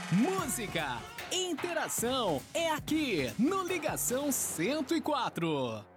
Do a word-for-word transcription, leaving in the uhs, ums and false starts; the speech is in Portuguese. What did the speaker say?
Música, interação é aqui no Ligação cento e quatro.